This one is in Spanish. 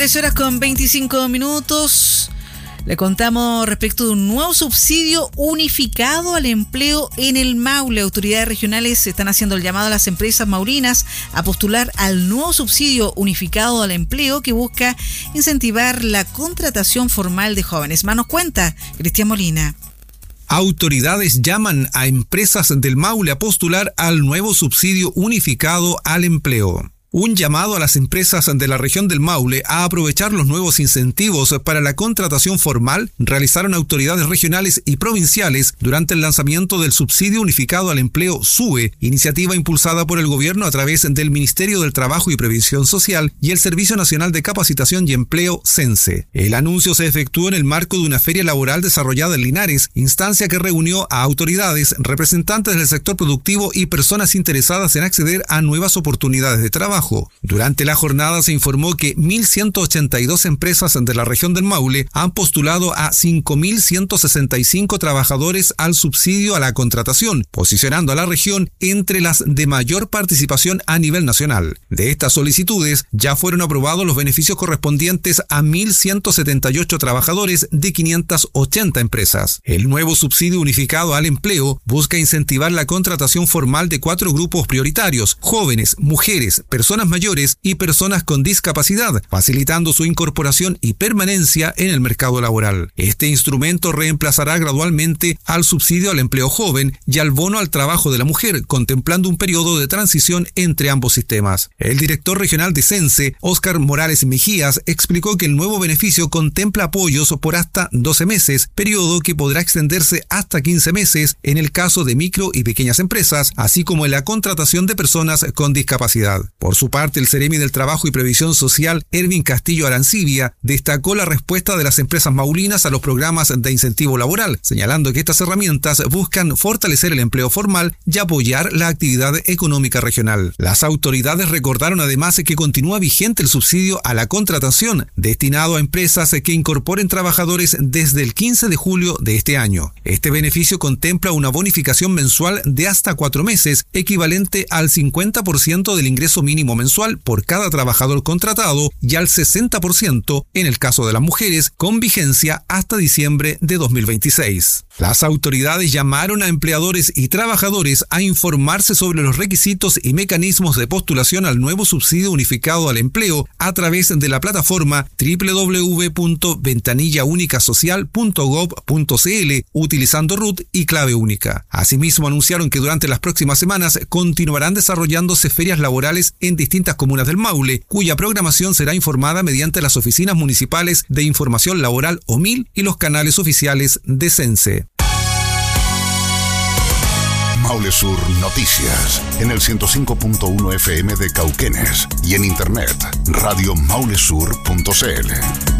13:25. Le contamos respecto de un nuevo subsidio unificado al empleo en el Maule. Autoridades regionales están haciendo el llamado a las empresas maurinas a postular al nuevo subsidio unificado al empleo que busca incentivar la contratación formal de jóvenes. Más nos cuenta Cristian Molina. Autoridades llaman a empresas del Maule a postular al nuevo subsidio unificado al empleo. Un llamado a las empresas de la región del Maule a aprovechar los nuevos incentivos para la contratación formal realizaron autoridades regionales y provinciales durante el lanzamiento del Subsidio Unificado al Empleo SUE, iniciativa impulsada por el gobierno a través del Ministerio del Trabajo y Previsión Social y el Servicio Nacional de Capacitación y Empleo CENSE. El anuncio se efectuó en el marco de una feria laboral desarrollada en Linares, instancia que reunió a autoridades, representantes del sector productivo y personas interesadas en acceder a nuevas oportunidades de trabajo. Durante la jornada se informó que 1.182 empresas de la región del Maule han postulado a 5.165 trabajadores al subsidio a la contratación, posicionando a la región entre las de mayor participación a nivel nacional. De estas solicitudes ya fueron aprobados los beneficios correspondientes a 1.178 trabajadores de 580 empresas. El nuevo subsidio unificado al empleo busca incentivar la contratación formal de 4 grupos prioritarios: jóvenes, mujeres, personas mayores y personas con discapacidad, facilitando su incorporación y permanencia en el mercado laboral. Este instrumento reemplazará gradualmente al subsidio al empleo joven y al bono al trabajo de la mujer, contemplando un periodo de transición entre ambos sistemas. El director regional de CENSE, Óscar Morales Mejías, explicó que el nuevo beneficio contempla apoyos por hasta 12 meses, periodo que podrá extenderse hasta 15 meses en el caso de micro y pequeñas empresas, así como en la contratación de personas con discapacidad. Por su parte, el Seremi del Trabajo y Previsión Social, Ervin Castillo Arancibia, destacó la respuesta de las empresas maulinas a los programas de incentivo laboral, señalando que estas herramientas buscan fortalecer el empleo formal y apoyar la actividad económica regional. Las autoridades recordaron además que continúa vigente el subsidio a la contratación, destinado a empresas que incorporen trabajadores desde el 15 de julio de este año. Este beneficio contempla una bonificación mensual de hasta 4 meses, equivalente al 50% del ingreso mínimo mensual por cada trabajador contratado y al 60% en el caso de las mujeres, con vigencia hasta diciembre de 2026. Las autoridades llamaron a empleadores y trabajadores a informarse sobre los requisitos y mecanismos de postulación al nuevo subsidio unificado al empleo a través de la plataforma www.ventanillaunicasocial.gov.cl utilizando RUT y clave única. Asimismo, anunciaron que durante las próximas semanas continuarán desarrollándose ferias laborales en distintas comunas del Maule, cuya programación será informada mediante las oficinas municipales de información laboral OMIL y los canales oficiales de CENSE. Maule Sur Noticias, en el 105.1 FM de Cauquenes y en internet radiomaulesur.cl.